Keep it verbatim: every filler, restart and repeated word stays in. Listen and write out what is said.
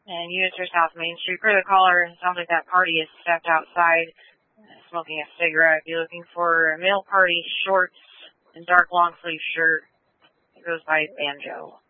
And units are South Main Street. Per the caller, it sounds like that party is stepped outside, uh, smoking a cigarette. If you're looking for a male party, shorts and dark long sleeve shirt, it goes by Banjo.